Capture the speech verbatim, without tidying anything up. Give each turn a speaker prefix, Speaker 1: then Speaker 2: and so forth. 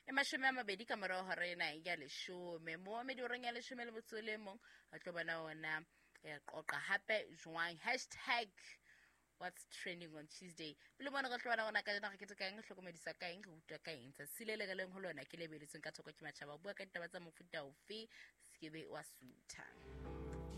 Speaker 1: e mashome a mabedi ka morao hora ena ya leshome mohamedi o reng ya leshome le motso le mong a tlo bona ona e qoqa hape jwang hashtag what's trending on Tuesday pele bona go tlwana gona ka dina ga ke tse kaeng hlokomedisa kaeng go utlwa kaeng tsa silele ga leng ho lona ke lebeletseng ka thoko ke matšhaba bua ka ditaba tsa mofuta ofe se ke be wa sutha